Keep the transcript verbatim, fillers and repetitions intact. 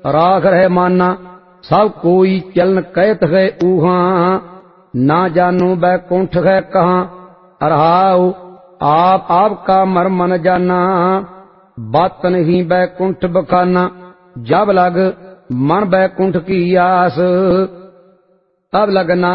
राख रहे माना, सब कोई चलन कहत है ऊहा, ना जानू बैकुंठ है कहाँ। अरहाऊ आप आपका मर्म न जाना, बात नहीं बैकुंठ बखाना। जब लग मन बैकुंठ की आस, तब लगना